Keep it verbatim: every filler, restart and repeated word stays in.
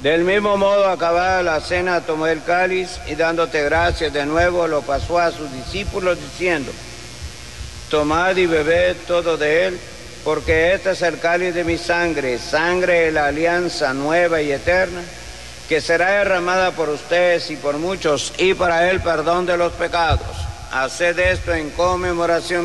Del mismo modo, acabada la cena, tomó el cáliz y dándote gracias de nuevo, lo pasó a sus discípulos diciendo: tomad y bebed todo de él, porque este es el cáliz de mi sangre, sangre de la alianza nueva y eterna, que será derramada por ustedes y por muchos, y para el perdón de los pecados. Haced esto en conmemoración